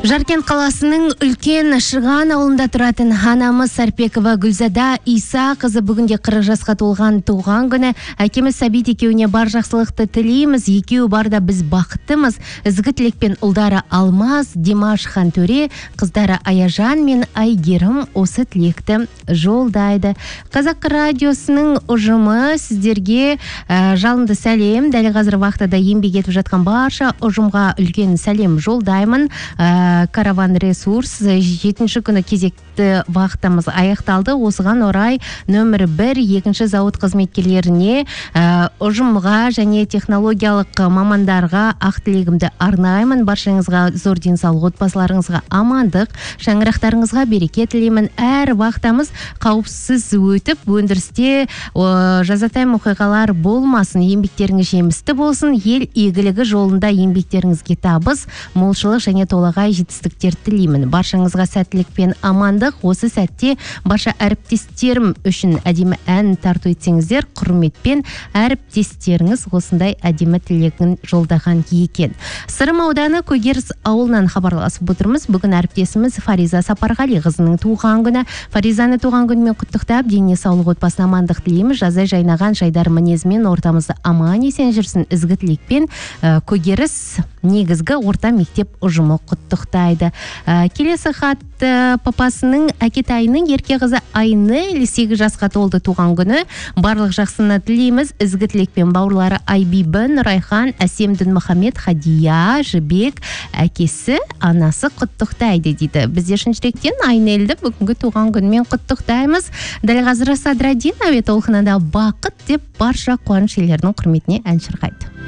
Жаркент қаласының үлкен Шырған ауылында тұратын анамыз Сарпекова Гүлзада Иса қызы бүгінде 40 жасқа толған туған күні. Әкеміз Сәбит екеуіне бар жақсылықты тілейміз. Екеуі барда біз бақыттымыз. Ізгі тілекпен ұлдары Алмаз, Димаш Хантөре, қыздары Аяжан мен Айгерім осы тілекті жолдайды. Қазақ радиосының ұжымы сіздерге жалынды сәлем. Дәл қазір вақтада еңбек етіп жатқан барша ұжымға үлкен сәлем жолдаймын. Караван ресурс 7-ші күні кезекті вақтамыз аяқталды. Осыған орай нөмір 1 2-ші зауыт қызметкерлеріне, ұжымға және технологиялық мамандарға ақ тілегімді арнаймын. Баршаңызға зор денсаулық, отбасыларыңызға амандық, шаңырақтарыңызға береке тілеймін. Әр вақтамыз қауіпсіз өтіп, өндірісте жазатайым оқиғалар болмасын, еңбектеріңіз жемісті болсын, ел игілігі жолында еңбектеріңізге табыс, молшылық және толағай жетістіктер тілеймін. Баршаңызға сәттілік пен амандық. Осы сәтте барша әріптестерім үшін әдемі ән тарту етсеңіздер, құрметпен әріптестеріңіз осындай әдемі тілегін жолдаған екен. Сырым ауданы Көгеріс ауылынан хабарласып отырмыз. Бүгін әріптесіміз Фариза Сапарғалиқызының туған күні. Фаризаны туған күнімен құттықтап, дене саулық, отбасына амандық тілейміз. Жаза жайнаған жайдар мінезімен ортамызды аман есен жүрсін. Ізгі тілекпен Көгеріс негізгі орта мектеп ұжымы құттықтайды. Келесі хат папасының әкетайының ерке қызы Айны 8 жасқа толды туған күні. Барлық жақсыны тілейміз. Ізгі тілекпен бауырлары Айбибі, Нұрайхан, Әсем Дінмұхамед, Хадия, Жібек, әкесі, анасы құттықтайды дейді. Бізде шын жүректен Айнелді бүгінгі туған күнімен құттықтаймыз. Дәл қазір Садрадин әуе толқынында бақыт деп барша қуаныш иелерінің құрметіне ән шырқайды.